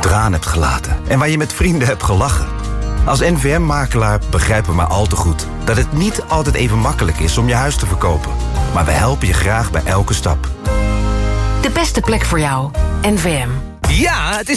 traan hebt gelaten en waar je met vrienden hebt gelachen. Als NVM-makelaar begrijpen we maar al te goed dat het niet altijd even makkelijk is om je huis te verkopen. Maar we helpen je graag bij elke stap. De beste plek voor jou. NVM. Ja, het is